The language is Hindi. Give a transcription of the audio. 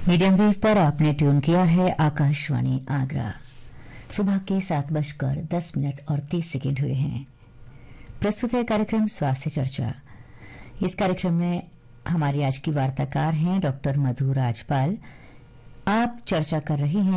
मीडियम वेव पर आपने ट्यून किया है आकाशवाणी आगरा। सुबह के 7:10 और 30 सेकंड हुए हैं। प्रस्तुत है कार्यक्रम स्वास्थ्य चर्चा। इस कार्यक्रम में हमारी आज की वार्ताकार हैं डॉक्टर मधु राजपाल। आप चर्चा कर रही हैं